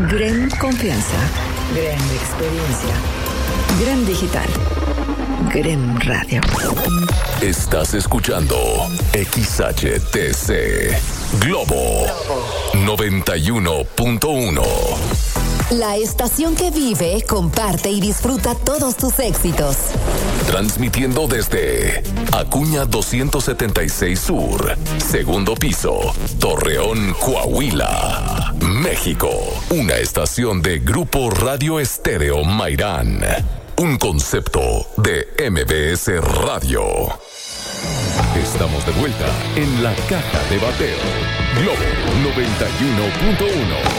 Gran confianza. Gran experiencia. Gran digital. Gran radio. Estás escuchando XHTC Globo 91.1. La estación que vive, comparte y disfruta todos tus éxitos. Transmitiendo desde Acuña 276 Sur, segundo piso, Torreón, Coahuila, México. Una estación de Grupo Radio Estéreo Mairán. Un concepto de MBS Radio. Estamos de vuelta en la caja de bateo. Globo 91.1.